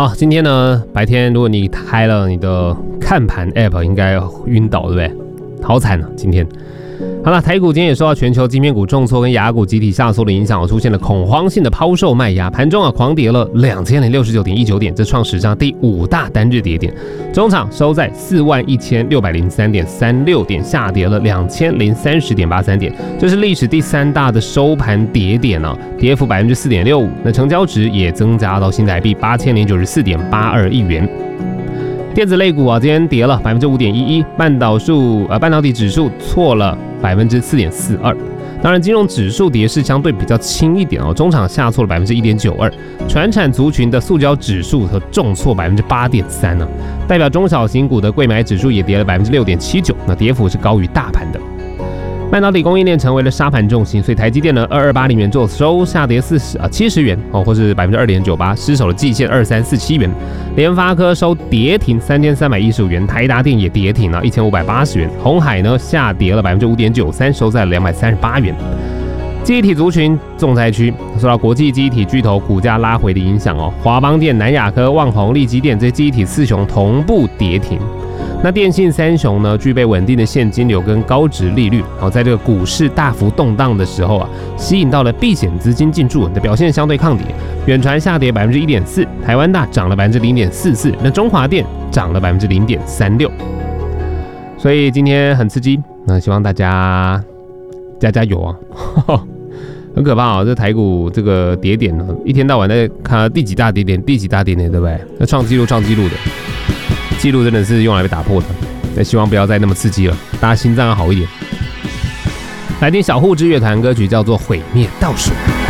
好，今天呢白天如果你开了你的看盘 App， 应该晕倒，对不对？好惨啊，今天。好了，台股今天也受到全球晶片股重挫跟亚股集体下挫的影响，出现了恐慌性的抛售卖压，盘中狂跌了2069.19点，这创史上第5大单日跌点。中场收在41603.36点，下跌了2030.83点，这是历史第3大的收盘跌点啊，跌幅4.65%。那成交值也增加到新台币8094.82亿元。电子类股今天跌了5.11%，半导体指数错了4.42%。当然，金融指数跌势相对比较轻一点中场下挫了1.92%。传产族群的塑胶指数和重挫8.3%呢，代表中小型股的贵买指数也跌了6.79%，那跌幅是高于大盘的。半导体供应链成为了杀盘重心，所以台积电呢2280元做收，下跌70元或是2.98%，失守了季线2347元。联发科收跌停3315元，台达电也跌停了1580元。鸿海呢下跌了5.93%，收在了238元。记忆体族群重灾区，受到国际记忆体巨头股价拉回的影响华邦电、南亚科、旺宏、力积电这些记忆体4雄同步跌停。那电信3雄呢，具备稳定的现金流跟高值利率，在这个股市大幅动荡的时候吸引到了避险资金进驻，的表现相对抗跌。远传下跌1.4%，台湾大涨了0.44%，那中华电涨了0.36%。所以今天很刺激，那希望大家加油很可怕这台股这个跌点呢，一天到晚在看第几大跌点，对不对？那创纪录的。记录真的是用来被打破的，那希望不要再那么刺激了，大家心脏要好一点。来听小护之乐团歌曲，叫做《毁灭倒数》。